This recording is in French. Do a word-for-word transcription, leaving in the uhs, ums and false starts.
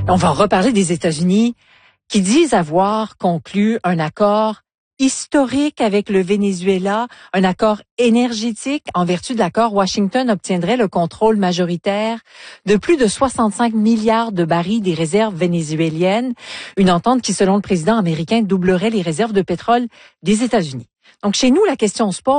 On va reparler des États-Unis qui disent avoir conclu un accord historique avec le Venezuela, un accord énergétique. En vertu de l'accord, Washington obtiendrait le contrôle majoritaire de plus de soixante-cinq milliards de barils des réserves vénézuéliennes, une entente qui, selon le président américain, doublerait les réserves de pétrole des États-Unis. Donc, chez nous, la question se pose.